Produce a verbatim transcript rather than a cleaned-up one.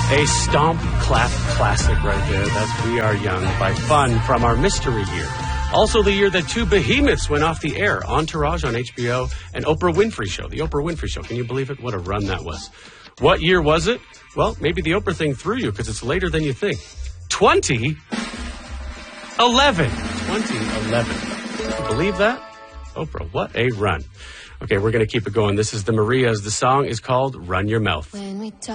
A stomp clap classic right there. That's We Are Young by Fun from our mystery year. Also the year that two behemoths went off the air, Entourage on H B O and Oprah Winfrey Show. The Oprah Winfrey Show. Can you believe it? What a run that was. What year was it? Well, maybe the Oprah thing threw you because it's later than you think. twenty eleven. twenty eleven. Can you believe that? Oprah, what a run. Okay, we're going to keep it going. This is the Marias. The song is called Run Your Mouth. When we talk